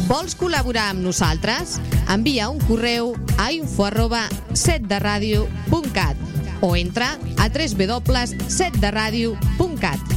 Vols col·laborar amb nosaltres? Envia un correu a info@setderadio.cat o entra a www.setderadio.cat.